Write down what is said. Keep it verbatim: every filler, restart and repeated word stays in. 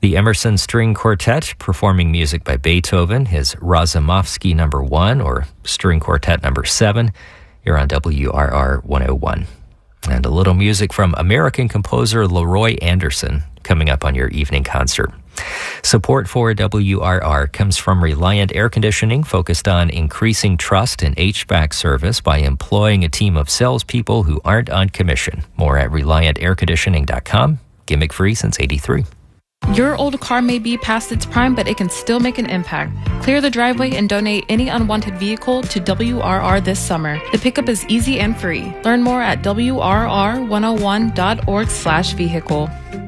The Emerson String Quartet performing music by Beethoven, his Razumovsky number one or String Quartet number seven. You're on W R R one oh one. And a little music from American composer Leroy Anderson coming up on your evening concert. Support for W R R comes from Reliant Air Conditioning, focused on increasing trust in H V A C service by employing a team of salespeople who aren't on commission. More at reliant air conditioning dot com. Gimmick free since eighty-three. Your old car may be past its prime, but it can still make an impact. Clear the driveway and donate any unwanted vehicle to W R R this summer. The pickup is easy and free. Learn more at W R R one oh one dot org slash vehicle.